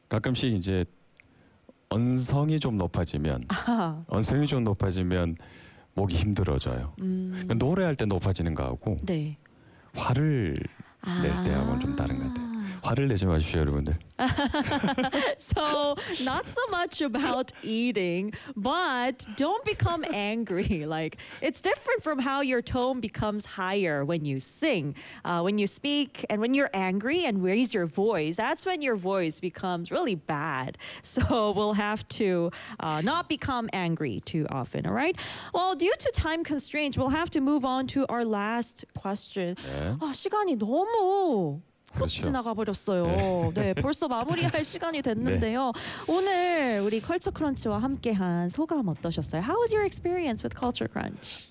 가끔씩 이제 언성이 좀 높아지면 목이 힘들어져요. 그러니까 노래할 때 높아지는 거하고 네. 화를 낼 때하고는 좀 다른 것 같아요. 화를 내지 마십시오, 여러분들. So not so much about eating, but don't become angry. Like it's different from how your tone becomes higher when you sing, when you speak, and when you're angry and raise your voice. That's when your voice becomes really bad. So we'll have to not become angry too often. All right. Well, due to time constraints, we'll have to move on to our last question. 네. 시간이 너무 훅 그렇죠. 지나가 버렸어요. 네, 벌써 마무리할 시간이 됐는데요. 오늘 우리 컬처 크런치와 함께한 소감 어떠셨어요? How was your experience with Culture Crunch?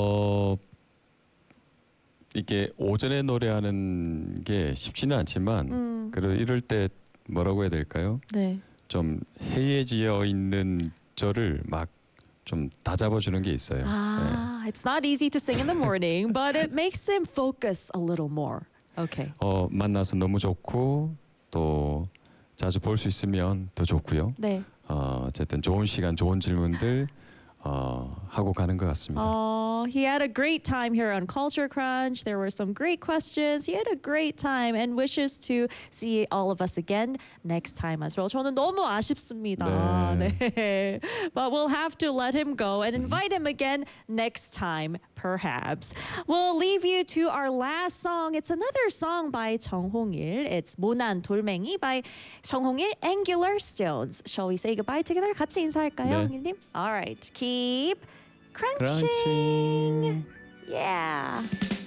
이게 오전에 노래하는 게 쉽지는 않지만 그리고 이럴 때 뭐라고 해야 될까요? 네. 좀 해이해지어 있는 저를 막 좀 다잡아주는 게 있어요. It's not easy to sing in the morning, but it makes him focus a little more. Okay. 만나서 너무 좋고 또 자주 볼 수 있으면 더 좋고요. 네. 어쨌든 좋은 시간, 좋은 질문들 하고 가는 것 같습니다. He had a great time here on Culture Crunch. There were some great questions. He had a great time and wishes to see all of us again next time as well. 저는 너무 아쉽습니다. 네. But we'll have to let him go and invite him again next time, perhaps. We'll leave you to our last song. It's another song by 정홍일. It's 모난 돌멩이 by 정홍일 Angular Stones. Shall we say goodbye together? 같이 인사할까요, 네. 홍일님? All right. Keep crunching. Yeah.